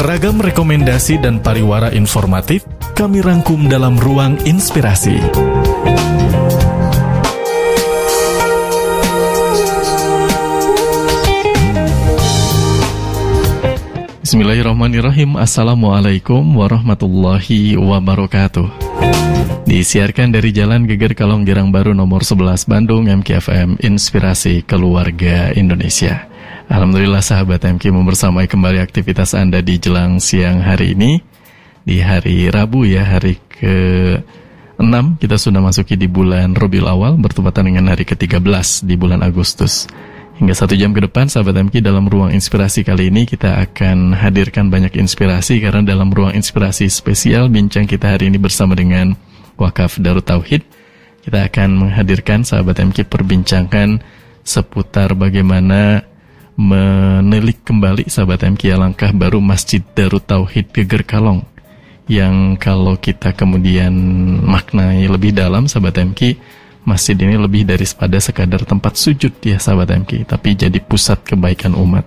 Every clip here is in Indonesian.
Ragam rekomendasi dan pariwara informatif kami rangkum dalam Ruang Inspirasi. Bismillahirrahmanirrahim. Assalamualaikum warahmatullahi wabarakatuh. Disiarkan dari Jalan Geger Kalong Girang Baru nomor 11 Bandung, MKFM Inspirasi Keluarga Indonesia. Alhamdulillah sahabat MK membersamai kembali aktivitas Anda di jelang siang hari ini. Di hari Rabu ya, hari ke-6 kita sudah masuki di bulan Rabiul Awal, bertepatan dengan hari ke-13 di bulan Agustus. Hingga 1 jam ke depan sahabat MK dalam Ruang Inspirasi kali ini kita akan hadirkan banyak inspirasi, karena dalam Ruang Inspirasi spesial bincang kita hari ini bersama dengan Wakaf Darut Tauhid. Kita akan menghadirkan sahabat MK perbincangan seputar bagaimana menilik kembali sahabat MK langkah baru Masjid Darut Tauhid Geger Kalong, yang kalau kita kemudian maknai lebih dalam sahabat MK, masjid ini lebih dari pada sekadar tempat sujud ya sahabat MK, tapi jadi pusat kebaikan umat.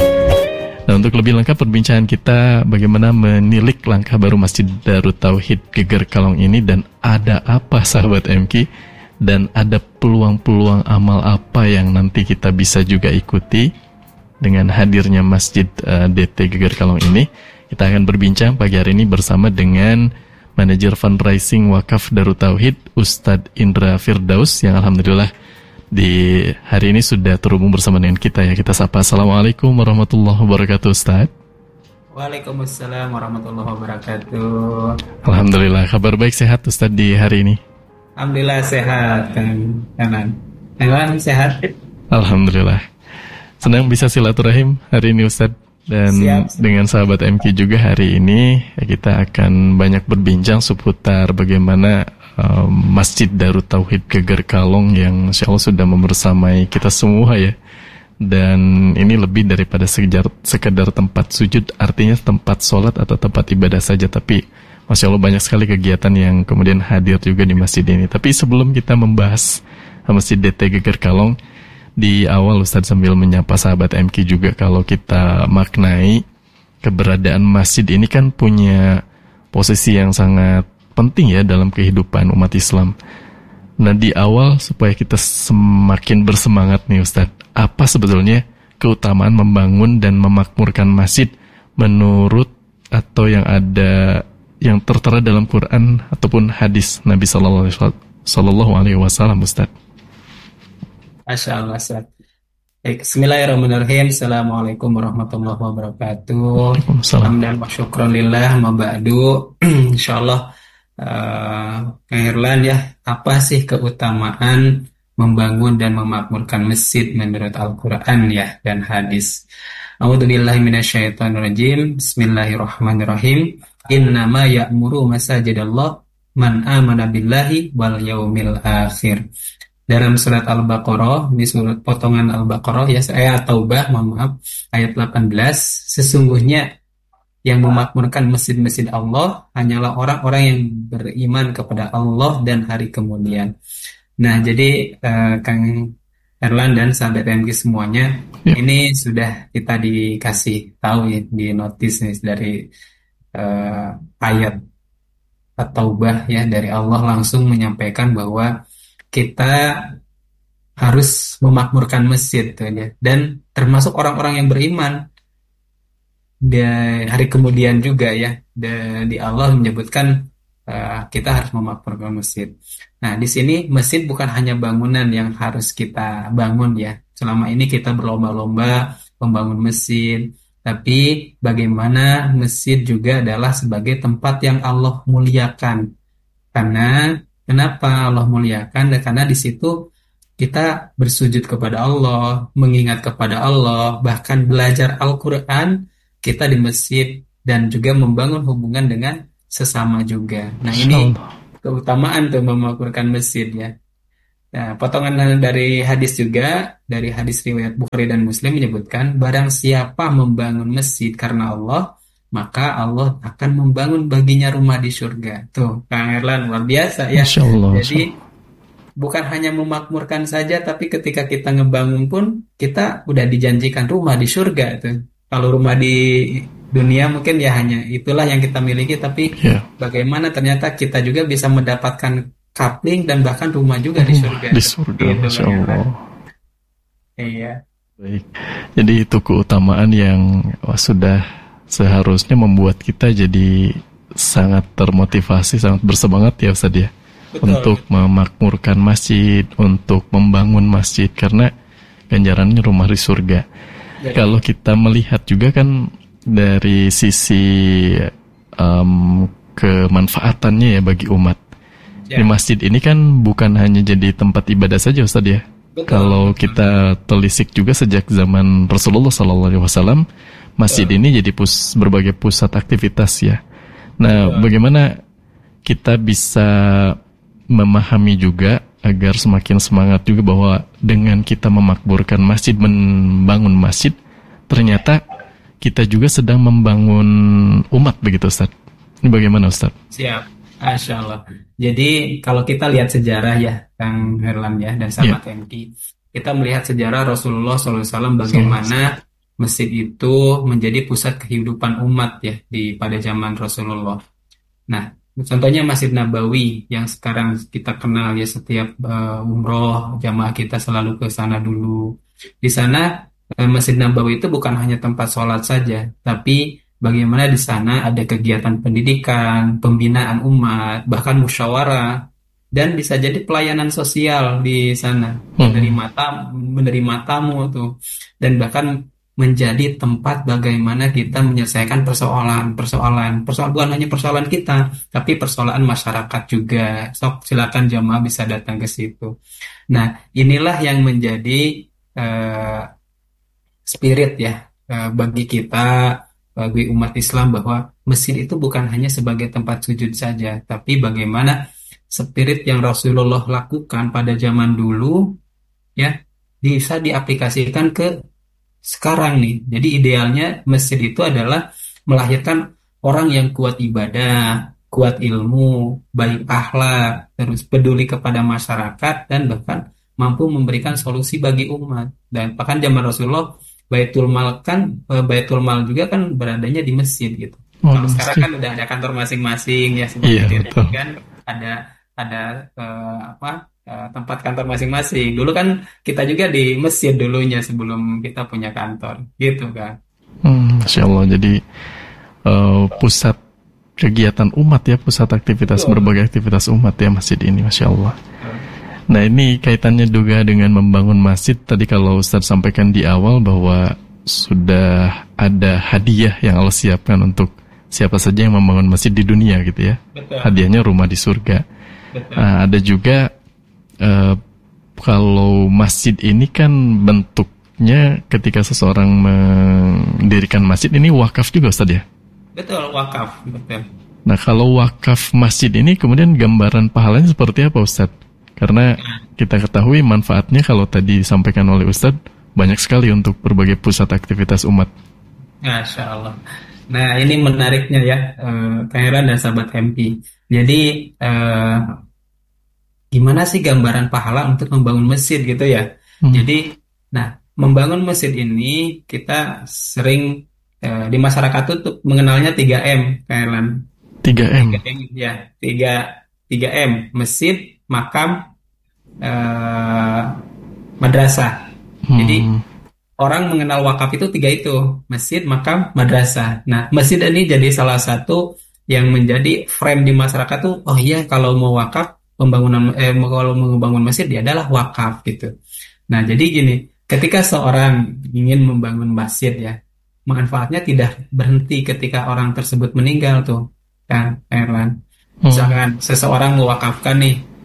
Nah, untuk lebih lengkap perbincangan kita bagaimana menilik langkah baru Masjid Darut Tauhid Geger Kalong ini, dan ada apa sahabat MK, dan ada peluang-peluang amal apa yang nanti kita bisa juga ikuti dengan hadirnya Masjid DT Geger Kalong ini. Kita akan berbincang pagi hari ini bersama dengan Manajer Fundraising Wakaf Darut Tauhid, Ustadz Indra Firdaus, yang alhamdulillah di hari ini sudah terhubung bersama dengan kita ya. Kita sapa. Assalamualaikum warahmatullahi wabarakatuh Ustadz. Waalaikumsalam warahmatullahi wabarakatuh. Alhamdulillah, kabar baik, sehat Ustadz di hari ini? Alhamdulillah sehat Kang Kanan. Sehat? Alhamdulillah. Senang bisa silaturahim hari ini Ustadz. Dan siap. Dengan sahabat MK juga hari ini kita akan banyak berbincang seputar bagaimana Masjid Darut Tauhid Geger Kalong yang insya Allah sudah membersamai kita semua ya. Dan ini lebih daripada sekedar tempat sujud, artinya tempat sholat atau tempat ibadah saja, tapi Masya Allah banyak sekali kegiatan yang kemudian hadir juga di masjid ini. Tapi sebelum kita membahas Masjid DT Geger Kalong, di awal Ustadz sambil menyapa sahabat MK juga, kalau kita maknai keberadaan masjid ini kan punya posisi yang sangat penting ya dalam kehidupan umat Islam. Nah, di awal supaya kita semakin bersemangat nih Ustadz, apa sebetulnya keutamaan membangun dan memakmurkan masjid menurut atau yang ada yang tertera dalam Quran ataupun hadis Nabi Sallallahu Alaihi Wasallam Ustadz? Masya Allah. Bismillahirrahmanirrahim. Assalamualaikum warahmatullahi wabarakatuh. Alhamdulillah wa syukran lillah ma ba'du. Insyaallah Kang Herlan ya, apa sih keutamaan membangun dan memakmurkan masjid menurut Al-Qur'an ya dan hadis? A'udzubillahi minasyaitonirrajim. Bismillahirrahmanirrahim. Innama ya'muru masajidallah man amana billahi wal yaumil akhir. Dalam surat Al-Baqarah, ini surat potongan Al-Baqarah ya, ayat Taubah, ayat 18, sesungguhnya yang memakmurkan masjid-masjid Allah hanyalah orang-orang yang beriman kepada Allah dan hari kemudian. Nah, jadi Kang Erlan dan sahabat MK semuanya, ini sudah kita dikasih tahu ya, di notis nih, dari ayat At-Taubah ya, dari Allah langsung menyampaikan bahwa kita harus memakmurkan masjid ya. Dan termasuk orang-orang yang beriman di hari kemudian juga ya. Di Allah menyebutkan kita harus memakmurkan masjid. Nah, di sini masjid bukan hanya bangunan yang harus kita bangun ya. Selama ini kita berlomba-lomba membangun masjid, tapi bagaimana masjid juga adalah sebagai tempat yang Allah muliakan. Kenapa Allah muliakan? Karena di situ kita bersujud kepada Allah, mengingat kepada Allah, bahkan belajar Al-Quran kita di masjid, dan juga membangun hubungan dengan sesama juga. Nah, ini keutamaan tuh memakmurkan masjid ya. Nah, potongan dari hadis juga, dari hadis riwayat Bukhari dan Muslim menyebutkan, barang siapa membangun masjid karena Allah, maka Allah akan membangun baginya rumah di surga. Tuh, Kang Erlan, luar biasa ya. Jadi bukan hanya memakmurkan saja, tapi ketika kita ngebangun pun kita udah dijanjikan rumah di surga tuh. Kalau rumah di dunia mungkin ya hanya itulah yang kita miliki, tapi bagaimana ternyata kita juga bisa mendapatkan coupling dan bahkan rumah juga di surga. Di surga, gitu, Masya Allah. Iya. Baik. Jadi itu keutamaan yang sudah seharusnya membuat kita jadi sangat termotivasi, sangat bersemangat ya Ustaz ya. Betul. Untuk memakmurkan masjid, untuk membangun masjid, karena ganjarannya rumah di surga. Jadi, kalau kita melihat juga kan dari sisi kemanfaatannya ya bagi umat. Di masjid ini kan bukan hanya jadi tempat ibadah saja Ustaz ya. Betul. Kalau kita telisik juga sejak zaman Rasulullah SAW, masjid ini jadi berbagai pusat aktivitas ya. Nah, bagaimana kita bisa memahami juga agar semakin semangat juga bahwa dengan kita memakmurkan masjid, membangun masjid, ternyata kita juga sedang membangun umat begitu Ustaz. Ini bagaimana Ustaz? Siap, Masya Allah. Jadi kalau kita lihat sejarah ya Kang Herlan ya dan sahabat MK, kita melihat sejarah Rasulullah SAW bagaimana masjid itu menjadi pusat kehidupan umat ya pada zaman Rasulullah. Nah, contohnya Masjid Nabawi yang sekarang kita kenal ya, setiap umroh jamaah kita selalu ke sana dulu. Di sana Masjid Nabawi itu bukan hanya tempat sholat saja, tapi bagaimana di sana ada kegiatan pendidikan, pembinaan umat, bahkan musyawarah, dan bisa jadi pelayanan sosial di sana, menerima tamu tuh, dan bahkan menjadi tempat bagaimana kita menyelesaikan persoalan bukan hanya persoalan kita, tapi persoalan masyarakat juga. Sok silakan jamaah bisa datang ke situ. Nah, inilah yang menjadi spirit ya bagi kita, bagi umat Islam, bahwa masjid itu bukan hanya sebagai tempat sujud saja, tapi bagaimana spirit yang Rasulullah lakukan pada zaman dulu ya bisa diaplikasikan ke sekarang nih. Jadi idealnya masjid itu adalah melahirkan orang yang kuat ibadah, kuat ilmu, baik akhlak, terus peduli kepada masyarakat, dan bahkan mampu memberikan solusi bagi umat. Dan bahkan zaman Rasulullah Baitul Mal juga kan beradanya di masjid gitu. Kalau sekarang kan udah ada kantor masing-masing ya, seperti itu kan ada tempat kantor masing-masing. Dulu kan kita juga di masjid dulunya sebelum kita punya kantor, gitu kan. Masya Allah. Jadi pusat kegiatan umat ya, pusat aktivitas, berbagai aktivitas umat ya masjid ini, Masya Allah. Nah, ini kaitannya juga dengan membangun masjid. Tadi kalau Ustaz sampaikan di awal bahwa sudah ada hadiah yang Allah siapkan untuk siapa saja yang membangun masjid di dunia gitu ya. Betul. Hadiahnya rumah di surga. Ada juga kalau masjid ini kan bentuknya ketika seseorang mendirikan masjid ini wakaf juga Ustaz ya? Betul, wakaf, betul. Nah, kalau wakaf masjid ini kemudian gambaran pahalanya seperti apa Ustaz? Karena kita ketahui manfaatnya kalau tadi disampaikan oleh Ustadz banyak sekali untuk berbagai pusat aktivitas umat. Masya Allah. Nah, ini menariknya ya, Kang Heran dan sahabat MP. Jadi gimana sih gambaran pahala untuk membangun masjid gitu ya? Jadi, nah, membangun masjid ini kita sering di masyarakat itu mengenalnya 3M, Kang Heran. 3M? 3M ya, 3M, masjid, makam, madrasah. Jadi orang mengenal wakaf itu 3 itu, masjid, makam, madrasah. Nah, masjid ini jadi salah satu yang menjadi frame di masyarakat tuh, oh iya kalau mau wakaf kalau mau membangun masjid dia adalah wakaf gitu. Nah, jadi gini, ketika seorang ingin membangun masjid ya, manfaatnya tidak berhenti ketika orang tersebut meninggal tuh, kan, Erlan. Misalkan seseorang mewakafkan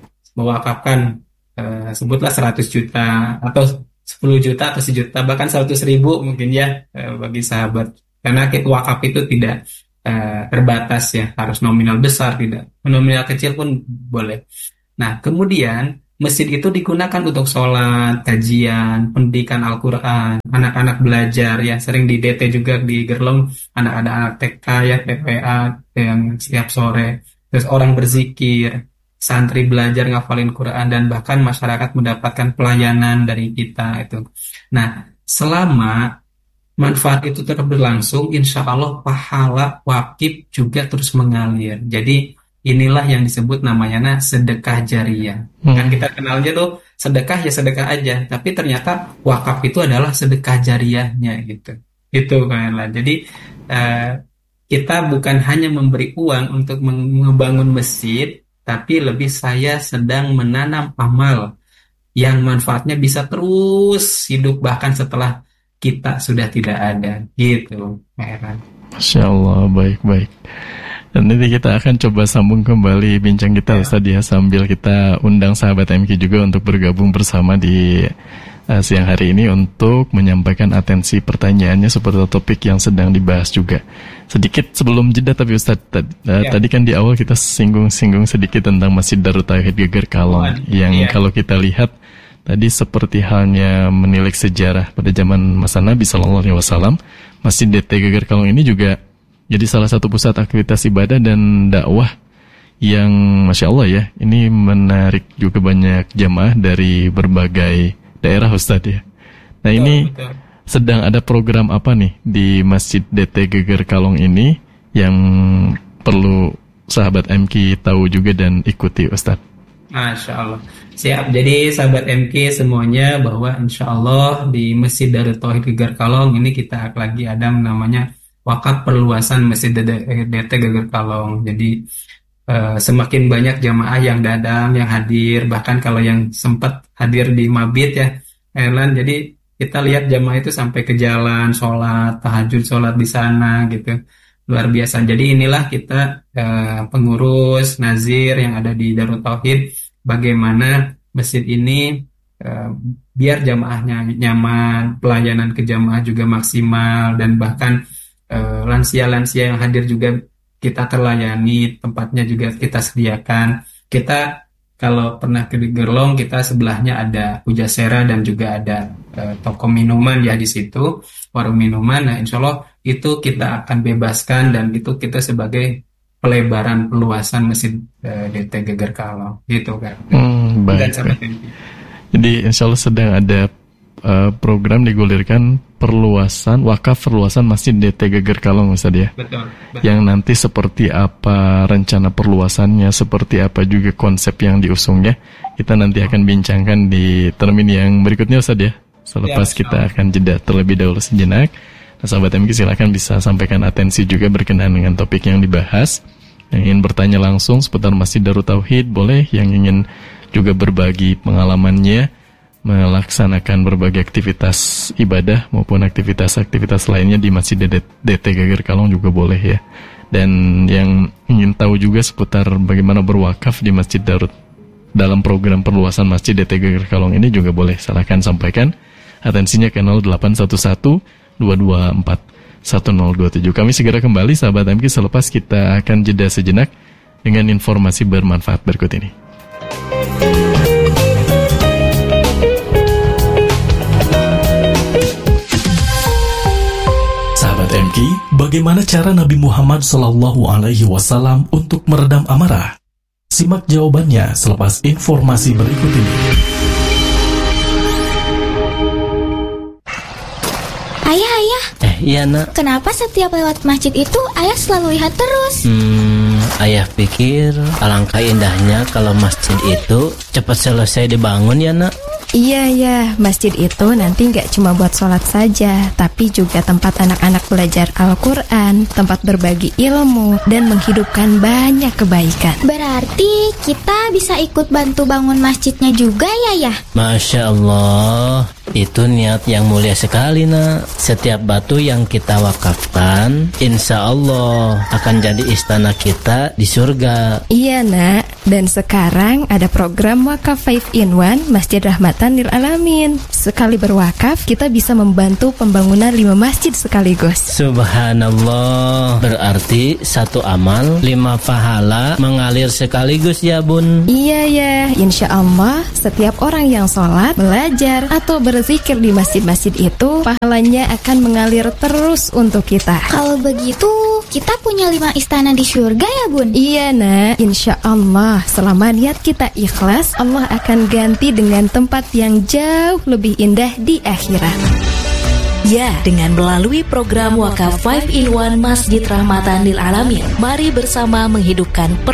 sebutlah 100 juta atau 10 juta atau 1 juta, bahkan 100.000 mungkin ya bagi sahabat, karena wakaf itu tidak terbatas ya, harus nominal besar, tidak, nominal kecil pun boleh. Nah, kemudian masjid itu digunakan untuk sholat, kajian, pendidikan Al-Quran, anak-anak belajar ya, sering di DT juga di Gerlong, anak-anak TK ya, TPA yang setiap sore, terus orang berzikir, santri belajar ngafalin Quran, dan bahkan masyarakat mendapatkan pelayanan dari kita itu. Nah, selama manfaat itu terus berlangsung, insya Allah pahala wakif juga terus mengalir. Jadi inilah yang disebut namanya sedekah jariah. Kan kita kenalnya tuh sedekah ya sedekah aja, tapi ternyata wakaf itu adalah sedekah jariahnya gitu. Itu kan lah. Jadi kita bukan hanya memberi uang untuk membangun masjid, tapi lebih saya sedang menanam amal yang manfaatnya bisa terus hidup bahkan setelah kita sudah tidak ada, gitu, Pak Heran. Masya Allah, baik-baik. Dan nanti kita akan coba sambung kembali bincang kita Ustaz ya, sambil kita undang sahabat MQ juga untuk bergabung bersama di siang hari ini untuk menyampaikan atensi pertanyaannya seperti topik yang sedang dibahas juga. Sedikit sebelum jeda tapi Ustaz, tadi kan di awal kita singgung sedikit tentang Masjid Darut Tauhid Geger Kalong yang kalau kita lihat tadi seperti halnya menilik sejarah pada zaman masa Nabi SAW, Masjid DT Geger Kalong ini juga jadi salah satu pusat aktivitas ibadah dan dakwah yang Masya Allah ya, ini menarik juga banyak jamaah dari berbagai daerah Ustadz ya. Nah ini sedang ada program apa nih di Masjid DT Geger Kalong ini yang perlu sahabat MQ tahu juga dan ikuti Ustadz? Masya Allah. Siap. Jadi sahabat MQ semuanya bahwa insya Allah di Masjid Darut Tauhid Geger Kalong ini kita lagi ada namanya wakaf perluasan Masjid DT Geger Kalong. Jadi semakin banyak jamaah yang datang, yang hadir, bahkan kalau yang sempat hadir di Mabit ya, Erlan, jadi kita lihat jamaah itu sampai ke jalan, sholat, tahajud, sholat di sana gitu, luar biasa. Jadi inilah kita pengurus nazir yang ada di Darut Tauhid, bagaimana masjid ini biar jamaahnya nyaman, pelayanan ke jamaah juga maksimal, dan bahkan lansia-lansia yang hadir juga kita terlayani, tempatnya juga kita sediakan. Kita kalau pernah ke Gerlong, kita sebelahnya ada Pujasera dan juga ada toko minuman ya di situ, warung minuman. Nah, insya Allah itu kita akan bebaskan dan itu kita sebagai pelebaran peluasan Masjid DT Geger Kalong, gitu kan. Baik. Jadi insya Allah sedang ada program digulirkan wakaf perluasan Masjid DT Geger Kalong Ustaz ya. Betul. Yang nanti seperti apa rencana perluasannya, seperti apa juga konsep yang diusungnya, kita nanti akan bincangkan di termin yang berikutnya Ustaz ya. Selepas kita akan jeda terlebih dahulu sejenak. Nah, sahabat MQ silakan bisa sampaikan atensi juga berkenaan dengan topik yang dibahas. Yang ingin bertanya langsung seputar Masjid Darut Tauhid boleh, yang ingin juga berbagi pengalamannya melaksanakan berbagai aktivitas ibadah maupun aktivitas lainnya di Masjid DT Geger Kalong juga boleh ya. Dan yang ingin tahu juga seputar bagaimana berwakaf di Masjid Darut dalam program perluasan Masjid DT Geger Kalong ini juga boleh, silakan sampaikan atensinya ke 0811 224 1027. Kami segera kembali sahabat MQ selepas kita akan jeda sejenak dengan informasi bermanfaat berikut ini. MQ, bagaimana cara Nabi Muhammad SAW untuk meredam amarah? Simak jawabannya selepas informasi berikut ini. Ayah. Iya nak. Kenapa setiap lewat masjid itu ayah selalu lihat terus? Ayah pikir alangkah indahnya kalau masjid itu cepat selesai dibangun ya nak. Iya, masjid itu nanti nggak cuma buat sholat saja, tapi juga tempat anak-anak belajar Al-Quran, tempat berbagi ilmu, dan menghidupkan banyak kebaikan. Berarti kita bisa ikut bantu bangun masjidnya juga ya? Masya Allah, itu niat yang mulia sekali nak. Setiap batu yang kita wakafkan, insya Allah akan jadi istana kita di surga. Iya nak, dan sekarang ada program Wakaf 5 in 1 Masjid Rahmatan Lil Alamin. Sekali berwakaf, kita bisa membantu pembangunan 5 masjid sekaligus. Subhanallah, berarti satu amal 5 pahala mengalir sekaligus ya bun. Iya ya, insya Allah setiap orang yang sholat, belajar, atau berzikir di masjid-masjid itu, pahalanya akan mengalir terus untuk kita. Kalau begitu, kita punya 5 istana di surga ya bun? Iya nak, insya Allah selama niat kita ikhlas, Allah akan ganti dengan tempat yang jauh lebih indah di akhirat. Ya, dengan melalui program Wakaf 5 in 1 Masjid Rahmatan lil Alamin, mari bersama menghidupkan